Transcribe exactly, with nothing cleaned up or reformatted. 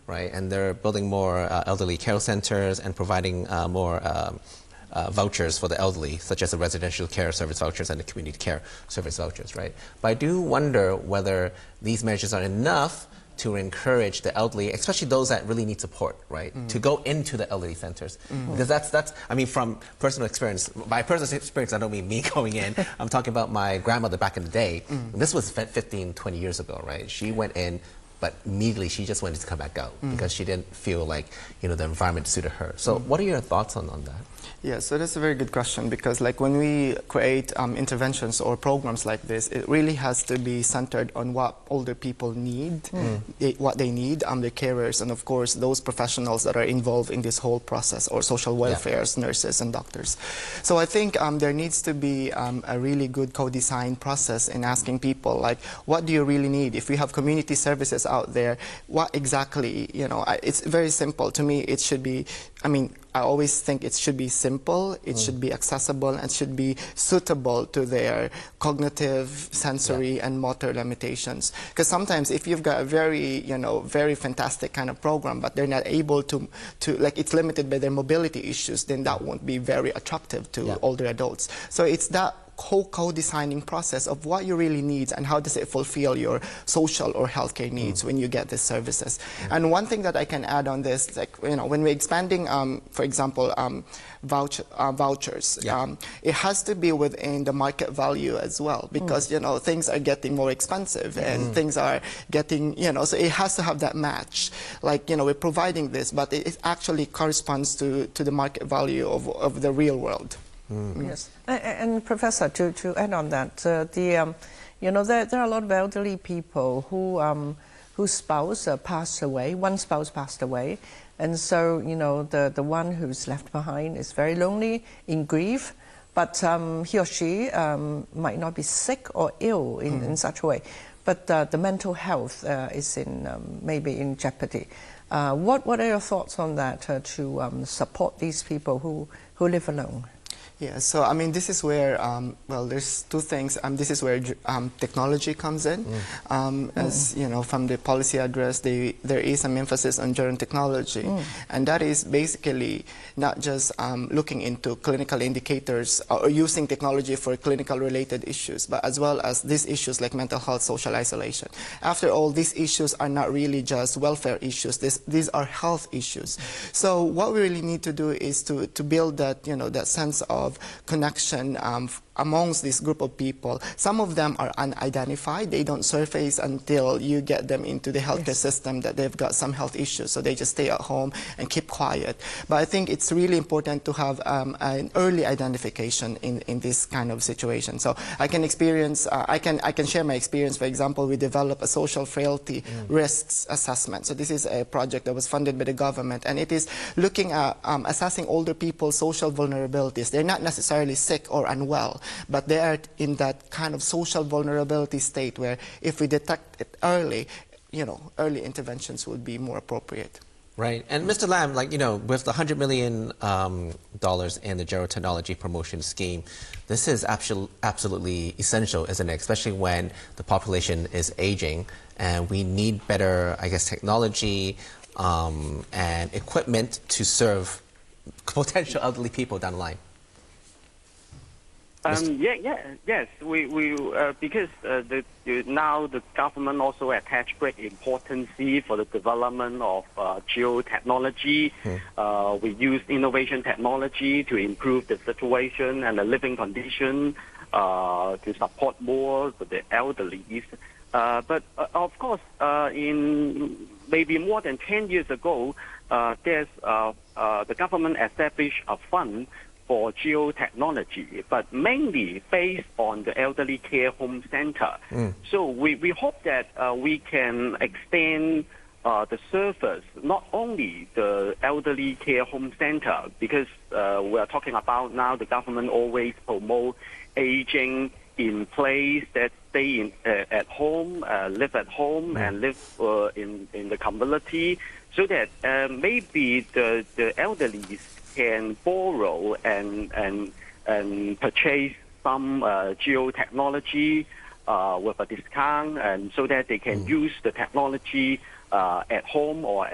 right? And they're building more uh, elderly care centers and providing uh, more um, uh, vouchers for the elderly, such as the residential care service vouchers and the community care service vouchers, right? But I do wonder whether these measures are enough to encourage the elderly, especially those that really need support, right, mm. to go into the elderly centers. Mm. Because that's, that's, I mean, from personal experience, by personal experience, I don't mean me going in. I'm talking about my grandmother back in the day. Mm. This was fifteen, twenty years ago, right? She went in, but immediately she just wanted to come back out mm. because she didn't feel like, you know, the environment suited her. So mm. what are your thoughts on, on that? Yeah, so that's a very good question, because like when we create um, interventions or programs like this, it really has to be centered on what older people need, mm. they, what they need, um, the carers, and of course those professionals that are involved in this whole process, or social welfare, yeah. nurses and doctors. So I think um, there needs to be um, a really good co-design process in asking people, like, what do you really need? If we have community services out there, what exactly, you know, I, it's very simple. To me, it should be, I mean, I always think it should be simple, it mm. should be accessible, and should be suitable to their cognitive, sensory, yeah. and motor limitations. Because sometimes if you've got a very, you know, very fantastic kind of program, but they're not able to, to like, it's limited by their mobility issues, then that won't be very attractive to yeah. older adults. So it's that whole co-designing process of what you really need and how does it fulfill your social or healthcare needs mm. when you get these services. Mm. And one thing that I can add on this, like, you know, when we're expanding, um, for example, um, voucher, uh, vouchers, yeah. um, it has to be within the market value as well, because, mm. you know, things are getting more expensive and mm. things are getting, you know, so it has to have that match. Like, you know, we're providing this, but it, it actually corresponds to, to the market value of, of the real world. Mm. Yes, and, and Professor, to, to add on that, uh, the um, you know there, there are a lot of elderly people who um, whose spouse uh, passed away. One spouse passed away, and so you know the the one who's left behind is very lonely, in grief, but um, he or she um, might not be sick or ill in, mm. in such a way, but uh, the mental health uh, is in um, maybe in jeopardy. Uh, what what are your thoughts on that uh, to um, support these people who who live alone? Yeah, so I mean, this is where, um, well, there's two things. Um, this is where um, technology comes in. Mm. Um, mm. As you know, from the policy address, they, there is some emphasis on germ technology. Mm. And that is basically not just um, looking into clinical indicators or using technology for clinical related issues, but as well as these issues like mental health, social isolation. After all, these issues are not really just welfare issues. This, these are health issues. So what we really need to do is to, to build that, you know, that sense of of connection um, amongst this group of people. Some of them are unidentified. They don't surface until you get them into the healthcare yes. system that they've got some health issues, so they just stay at home and keep quiet. But I think it's really important to have um, an early identification in, in this kind of situation. So I can experience, uh, I can I can share my experience. For example, we developed a social frailty mm. risks assessment. So this is a project that was funded by the government, and it is looking at um, assessing older people's social vulnerabilities. They're not necessarily sick or unwell, but they are in that kind of social vulnerability state where if we detect it early, you know, early interventions would be more appropriate. Right. And Mister Lam, like, you know, with the one hundred million dollars um, in the Gerotechnology Promotion Scheme, this is absol absolutely essential, isn't it? Especially when the population is aging and we need better, I guess, technology um, and equipment to serve potential elderly people down the line. Um, yeah, yeah, yes. We, we uh, because uh, the, the, now the government also attach great importance for the development of uh, geotechnology. Hmm. Uh, we use innovation technology to improve the situation and the living condition uh, to support more for the elderly. Uh, but uh, of course, uh, in maybe more than ten years ago, uh, there's uh, uh, the government established a fund for geotechnology, but mainly based on the elderly care home center. Mm. So we, we hope that uh, we can extend uh, the service, not only the elderly care home center, because uh, we are talking about now the government always promote aging in place, that stay in, uh, at home, uh, live at home, mm. and live uh, in, in the community, so that uh, maybe the, the elderly can borrow and and and purchase some uh, geotechnology uh, with a discount, and so that they can mm. use the technology uh, at home or